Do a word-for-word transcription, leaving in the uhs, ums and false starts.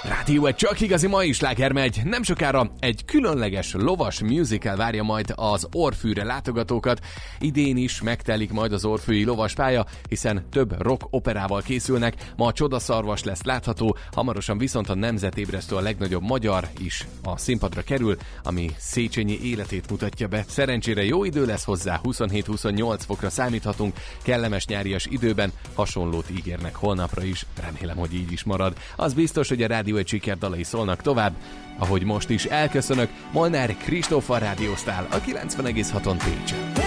Rádió egy csak igazi mai sláger megy. Nem sokára egy különleges lovas musical várja majd az Orfűre látogatókat. Idén is megtelik majd az orfűi lovaspálya, hiszen több rock operával készülnek. Ma a Csodaszarvas lesz látható, hamarosan viszont a Nemzetébresztő, a legnagyobb magyar is a színpadra kerül, ami Széchenyi életét mutatja be. Szerencsére jó idő lesz hozzá, huszonhét-huszonnyolc fokra számíthatunk, kellemes nyárias időben, hasonlót ígérnek holnapra is, remélem, hogy így is marad. Az biztos, hogy a Rádió egy sikerdalai szólnak tovább, ahogy most is. Elköszönök, Molnár Kristóffal rádióztál a kilencven egész haton Pécsen.